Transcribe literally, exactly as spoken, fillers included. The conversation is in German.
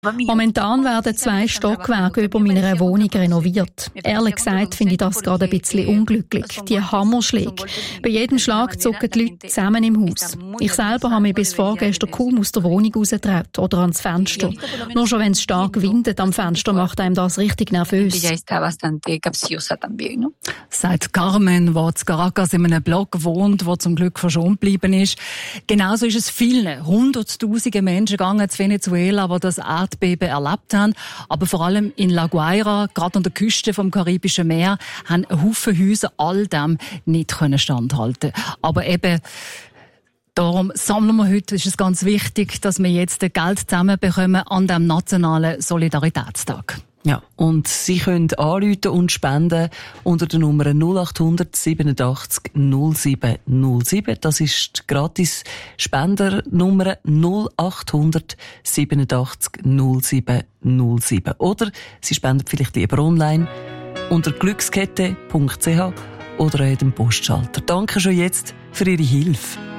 Momentan werden zwei Stockwerke über meiner Wohnung renoviert. Ehrlich gesagt finde ich das gerade ein bisschen unglücklich. Die Hammerschläge. Bei jedem Schlag zucken die Leute zusammen im Haus. Ich selber habe mich bis vorgestern kaum aus der Wohnung rausgetraut oder ans Fenster. Nur schon wenn es stark windet am Fenster, macht einem das richtig nervös. Sagt Carmen, die in Caracas in einem Block wohnt, wo zum Glück verschont geblieben ist. Genauso ist es vielen, hunderttausende Menschen gegangen in Venezuela, die das Erdbeben erlebt haben. Aber vor allem in La Guaira, gerade an der Küste vom Karibischen Meer, haben ein Haufen Häuser all dem nicht standhalten können. Aber eben, darum sammeln wir heute, ist es ganz wichtig, dass wir jetzt Geld zusammenbekommen an dem nationalen Solidaritätstag. Ja, und Sie können anrufen und spenden unter der Nummer null acht hundert siebenundachtzig null sieben null sieben. Das ist die gratis Spendernummer null acht hundert siebenundachtzig null sieben null sieben. Oder Sie spenden vielleicht lieber online unter glückskette punkt c h oder an dem Postschalter. Danke schon jetzt für Ihre Hilfe.